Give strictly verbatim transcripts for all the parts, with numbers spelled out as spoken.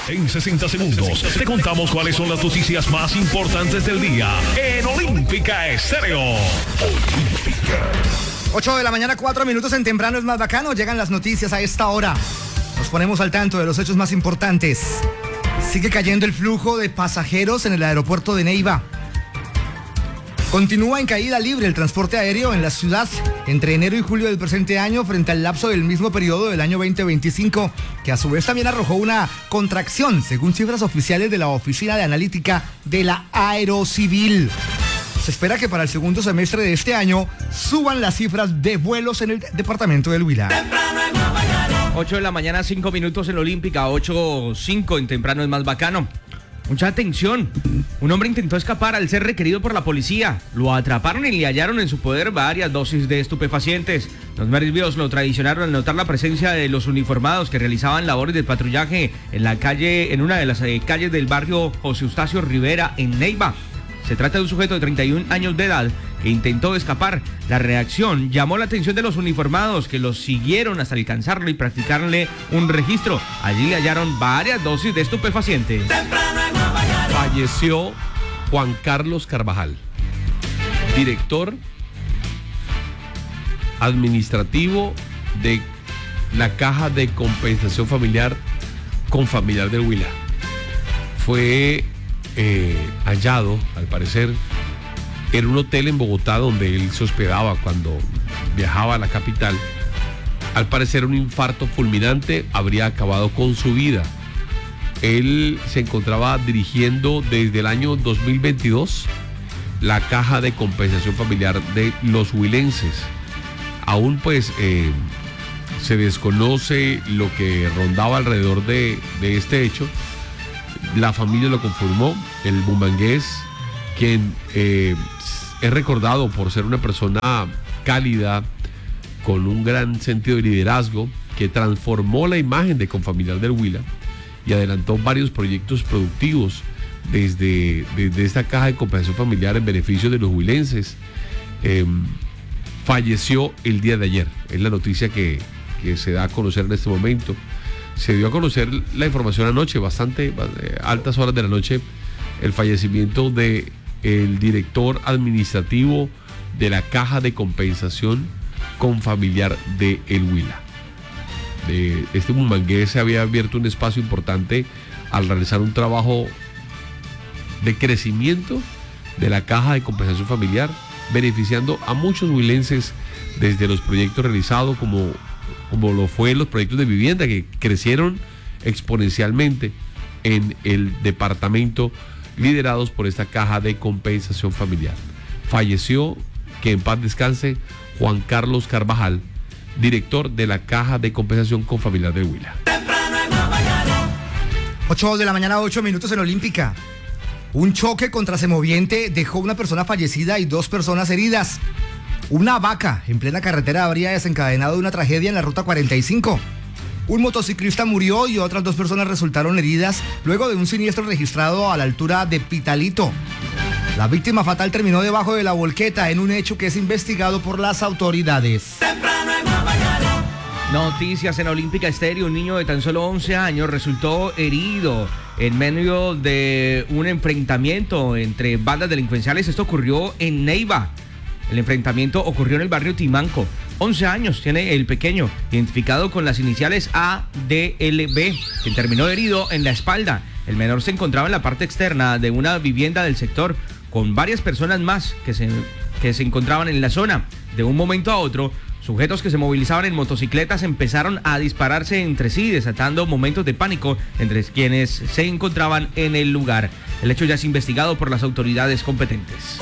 En sesenta segundos te contamos cuáles son las noticias más importantes del día en Olímpica Estéreo. Olímpica. ocho de la mañana, cuatro minutos en Temprano es más bacano. Llegan las noticias a esta hora. Nos ponemos al tanto de los hechos más importantes. Sigue cayendo el flujo de pasajeros en el aeropuerto de Neiva. Continúa en caída libre el transporte aéreo en la ciudad entre enero y julio del presente año frente al lapso del mismo periodo del año veinte veinticinco, que a su vez también arrojó una contracción, según cifras oficiales de la Oficina de Analítica de la Aerocivil. Se espera que para el segundo semestre de este año suban las cifras de vuelos en el departamento del Huila. ocho de la mañana, cinco minutos en la Olímpica, ocho cinco en Temprano es más bacano. Mucha atención. Un hombre intentó escapar al ser requerido por la policía. Lo atraparon y le hallaron en su poder varias dosis de estupefacientes. Los nervios lo traicionaron al notar la presencia de los uniformados que realizaban labores de patrullaje en la calle, en una de las eh, calles del barrio José Eustacio Rivera en Neiva. Se trata de un sujeto de treinta y un años de edad que intentó escapar. La reacción llamó la atención de los uniformados, que los siguieron hasta alcanzarlo y practicarle un registro. Allí le hallaron varias dosis de estupefacientes. Falleció Juan Carlos Carvajal, director administrativo de la Caja de Compensación Familiar Confamiliar del Huila. Fue eh, hallado, al parecer, en un hotel en Bogotá donde él se hospedaba cuando viajaba a la capital. Al parecer, un infarto fulminante habría acabado con su vida. Él se encontraba dirigiendo desde el año dos mil veintidós la Caja de Compensación Familiar de los huilenses. Aún pues eh, se desconoce lo que rondaba alrededor de, de este hecho. La familia lo confirmó. El bumangués, quien eh, es recordado por ser una persona cálida, con un gran sentido de liderazgo, que transformó la imagen de Confamiliar del Huila y adelantó varios proyectos productivos desde, desde esta Caja de Compensación Familiar en beneficio de los huilenses. Eh, falleció el día de ayer. Es la noticia que, que se da a conocer en este momento. Se dio a conocer la información anoche, bastante eh, altas horas de la noche, el fallecimiento de el director administrativo de la Caja de Compensación Confamiliar de El Huila. De este bumangués se había abierto un espacio importante al realizar un trabajo de crecimiento de la Caja de Compensación Familiar, beneficiando a muchos huilenses desde los proyectos realizados, como, como lo fue los proyectos de vivienda que crecieron exponencialmente en el departamento, liderados por esta Caja de Compensación Familiar. Falleció, que en paz descanse, Juan Carlos Carvajal, director de la Caja de Compensación Confamiliar de Huila. ocho de la mañana, ocho minutos en Olímpica. Un choque contra semoviente dejó una persona fallecida y dos personas heridas. Una vaca en plena carretera habría desencadenado una tragedia en la ruta cuarenta y cinco. Un motociclista murió y otras dos personas resultaron heridas luego de un siniestro registrado a la altura de Pitalito. La víctima fatal terminó debajo de la volqueta en un hecho que es investigado por las autoridades. Noticias en Olímpica Estéreo. Un niño de tan solo once años resultó herido en medio de un enfrentamiento entre bandas delincuenciales. Esto ocurrió en Neiva. El enfrentamiento ocurrió en el barrio Timanco. once años tiene el pequeño, identificado con las iniciales A D L B, quien terminó herido en la espalda. El menor se encontraba en la parte externa de una vivienda del sector, con varias personas más que se, que se encontraban en la zona. De un momento a otro, sujetos que se movilizaban en motocicletas empezaron a dispararse entre sí, desatando momentos de pánico entre quienes se encontraban en el lugar. El hecho ya es investigado por las autoridades competentes.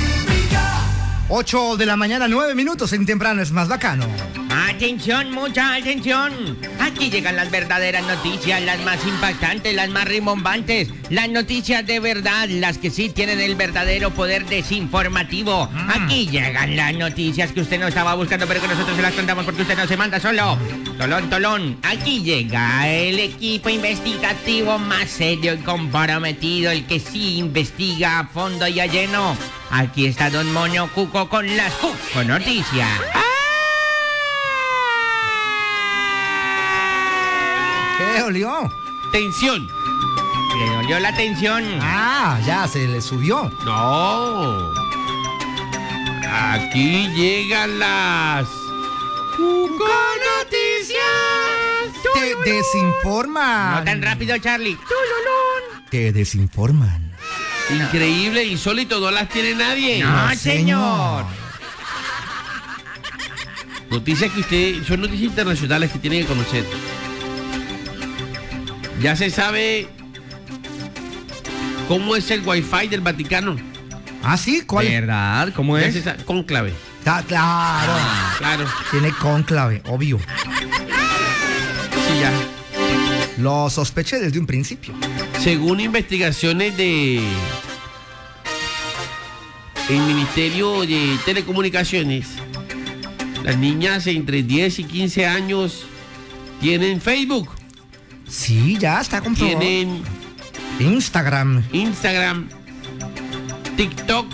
ocho de la mañana, nueve minutos en Temprano es más bacano. Atención, mucha atención. Aquí llegan las verdaderas noticias, las más impactantes, las más rimbombantes, las noticias de verdad, las que sí tienen el verdadero poder desinformativo. Aquí llegan las noticias que usted no estaba buscando, pero que nosotros se las contamos porque usted no se manda solo. Tolón, tolón. Aquí llega el equipo investigativo más serio y comprometido, el que sí investiga a fondo y a lleno. Aquí está Don Moño Cuco con las Cuco Noticias. ¿Qué olió? Tensión. Le dolió la tensión. Ah, ya, se le subió. No. Aquí llegan las Cuco Noticias. Te desinforman. No tan rápido, Charlie. Te desinforman. Increíble, insólito, no las tiene nadie. No, No, señor. Noticias que usted, son noticias internacionales que tiene que conocer. Ya se sabe cómo es el Wi-Fi del Vaticano. Ah, sí, ¿cuál? ¿Verdad? ¿Cómo Ya es? se sabe, conclave. Ah, claro. Claro, Tiene cónclave, obvio. sí, ya. Lo sospeché desde un principio. Según investigaciones de el Ministerio de Telecomunicaciones, las niñas entre diez y quince años tienen Facebook, Sí, ya está comprobado. tienen Instagram. Instagram, TikTok,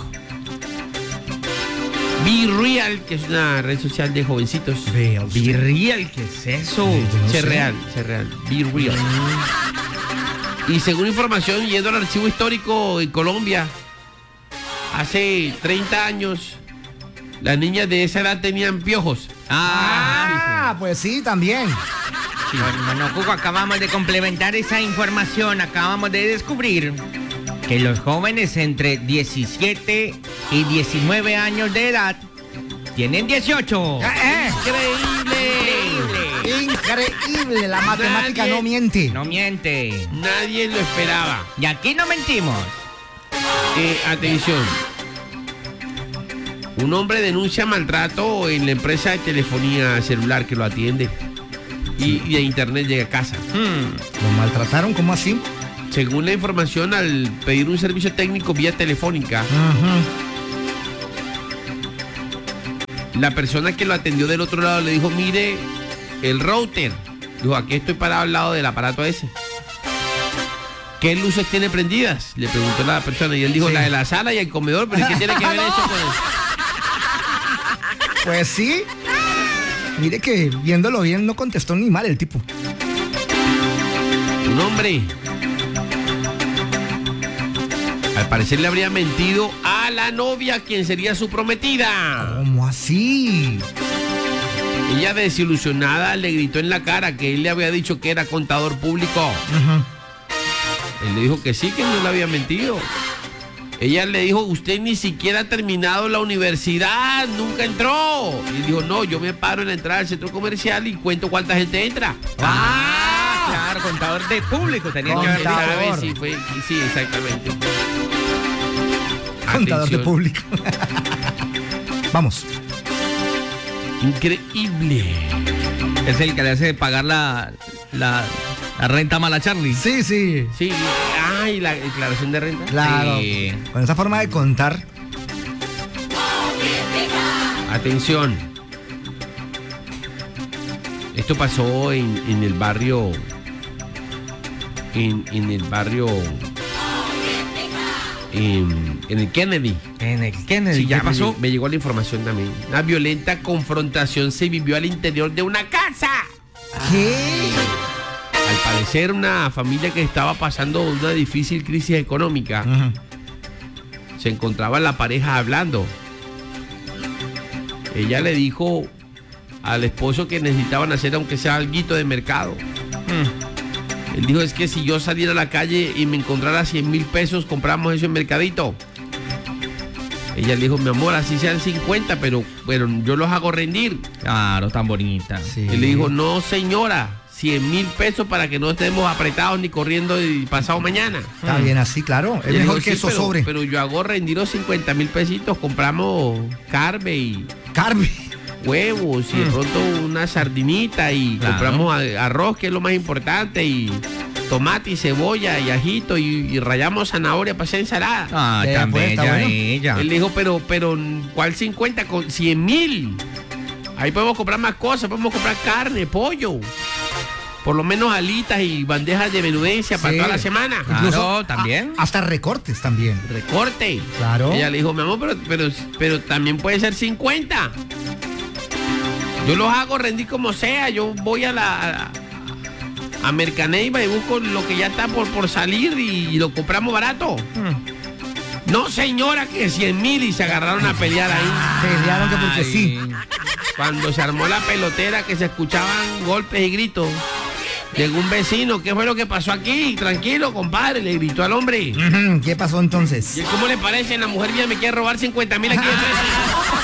Be Real, que es una red social de jovencitos. Vea usted. Be Real, ¿qué es eso? Yo no Ser sé. real, ser real, Be Real. Y según información, yendo al archivo histórico en Colombia, hace treinta años, las niñas de esa edad tenían piojos. Ah, pues sí, también. Bueno, Cuco, acabamos de complementar esa información. Acabamos de descubrir que los jóvenes entre diecisiete y diecinueve años de edad tienen dieciocho. Eh, eh. ¡Increíble! Increíble, la matemática Nadie- no miente. No miente. Nadie lo esperaba. Y aquí no mentimos. Eh, atención. Un hombre denuncia maltrato en la empresa de telefonía celular que lo atiende. Y, y de internet llega a casa. Hmm. ¿Lo maltrataron? ¿Cómo así? Según la información, al pedir un servicio técnico vía telefónica, Ajá. la persona que lo atendió del otro lado le dijo, mire, el router. Dijo, aquí estoy parado al lado del aparato ese. ¿Qué luces tiene prendidas? Le preguntó la persona y él dijo, Sí. la de la sala y el comedor, pero ¿qué tiene que ver No. eso con eso? Pues sí. Mire que viéndolo bien no contestó ni mal el tipo. Un hombre, al parecer le habría mentido a la novia, quien sería su prometida. ¿Cómo así? Ella, desilusionada, le gritó en la cara que él le había dicho que era contador público. Ajá. Él le dijo que sí, que no le había mentido. Ella le dijo, usted ni siquiera ha terminado la universidad, nunca entró. Y él dijo, no, yo me paro en la entrada del centro comercial y cuento cuánta gente entra. Ah, claro, contador de público tenía que haber dicho. Contador. ¿Sabe? Sí, fue, sí, exactamente. Contador de Atención. público. Vamos. Increíble. Es el que le hace pagar la, la, la renta mala a Charlie. Sí, sí. Sí, ay, la declaración de renta. Claro. Sí. Con esa forma de contar. Atención. Esto pasó en, en el barrio. En, en el barrio. En, en el Kennedy. En el Kennedy, Sí, ya ¿qué me pasó? llegó- Me, llegó la información también. Una violenta confrontación se vivió al interior de una casa. ¿Qué? Al parecer, una familia que estaba pasando una difícil crisis económica. Ajá. Se encontraba la pareja hablando. Ella le dijo al esposo que necesitaban hacer aunque sea alguito de mercado. Mm. Él dijo, es que si yo saliera a la calle y me encontrara cien mil pesos, compramos eso en mercadito. Ella le dijo, mi amor, así sean cincuenta, pero, pero yo los hago rendir. Claro, tan bonita. Sí. Él le dijo, no señora, cien mil pesos para que no estemos apretados ni corriendo y pasado mañana. Está bien así, claro. Es Y él mejor dijo, que "Sí, eso pero, sobre. Pero yo hago rendir los cincuenta mil pesitos, compramos carne y Carmen. huevos y de pronto una sardinita y Claro. compramos a- arroz, que es lo más importante, y tomate y cebolla y ajito y, y rayamos zanahoria para hacer ensalada. Ah, Eh, tan pues, está bella bueno. ella. Él dijo, pero, pero, ¿cuál cincuenta? Con cien mil. Ahí podemos comprar más cosas, podemos comprar carne, pollo. Por lo menos alitas y bandejas de menudencia para Sí. toda la semana. Claro, también. a- hasta recortes también. Recorte. Claro. Ella le dijo, mi amor, pero, pero, pero también puede ser cincuenta. Yo los hago rendir como sea. Yo voy a la, a, a Mercaneiva y busco lo que ya está por, por salir y lo compramos barato. No, señora, que cien mil y se agarraron a pelear ahí. Pelearon que porque sí. Cuando se armó la pelotera, que se escuchaban golpes y gritos, llegó un vecino. ¿Qué fue lo que pasó aquí? Tranquilo, compadre, le gritó al hombre. Ujú, ¿qué pasó entonces? ¿Y cómo le parece? La mujer ya me quiere robar cincuenta mil aquí de precio.